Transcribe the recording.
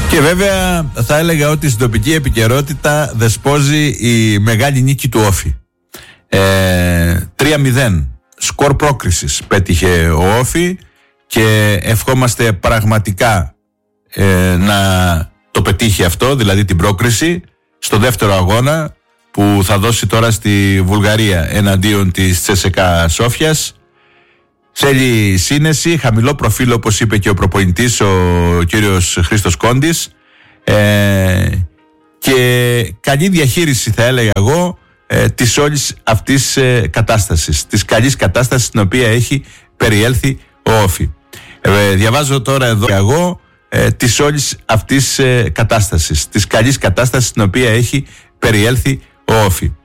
Και βέβαια θα έλεγα ότι στην τοπική επικαιρότητα δεσπόζει η μεγάλη νίκη του Όφη. 3-0 σκορ πρόκρισης πέτυχε ο Όφη και ευχόμαστε πραγματικά να το πετύχει αυτό, δηλαδή την πρόκριση στο δεύτερο αγώνα που θα δώσει τώρα στη Βουλγαρία εναντίον της Τσέσεκα Σόφιας. Θέλει σύνεση, χαμηλό προφίλ όπως είπε και ο προπονητής ο κύριος Χρήστος Κόντης, και καλή διαχείριση θα έλεγα εγώ της όλης αυτής κατάστασης, της καλής κατάστασης στην οποία έχει περιέλθει ο Όφη. Διαβάζω τώρα εδώ εγώ της όλης αυτής κατάστασης, της καλής κατάστασης στην οποία έχει περιέλθει ο Όφη.